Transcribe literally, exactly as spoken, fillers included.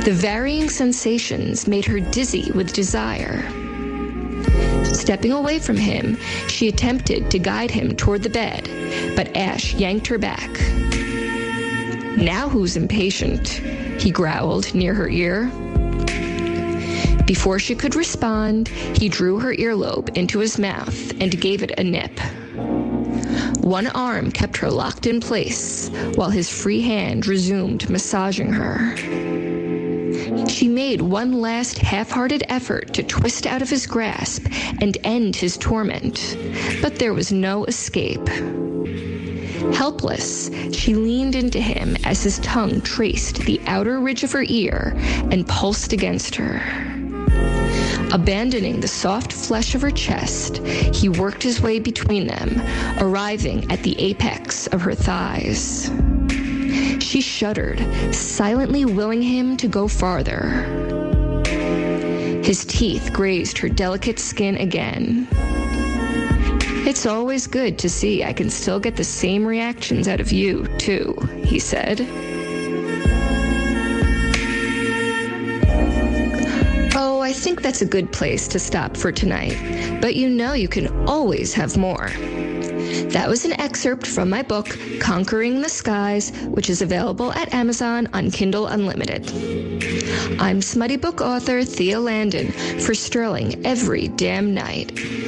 The varying sensations made her dizzy with desire. Stepping away from him, she attempted to guide him toward the bed, but Ash yanked her back. "Now who's impatient?" he growled near her ear. Before she could respond, he drew her earlobe into his mouth and gave it a nip. One arm kept her locked in place, while his free hand resumed massaging her. She made one last half-hearted effort to twist out of his grasp and end his torment, but there was no escape. Helpless, she leaned into him as his tongue traced the outer ridge of her ear and pulsed against her. Abandoning the soft flesh of her chest, he worked his way between them, arriving at the apex of her thighs. She shuddered, silently willing him to go farther. His teeth grazed her delicate skin again. "It's always good to see I can still get the same reactions out of you, too," he said. "Oh, I think that's a good place to stop for tonight, but you know you can always have more." That was an excerpt from my book, Conquering the Skies, which is available at Amazon on Kindle Unlimited. I'm smutty book author Thea Landon for Sterling every damn night.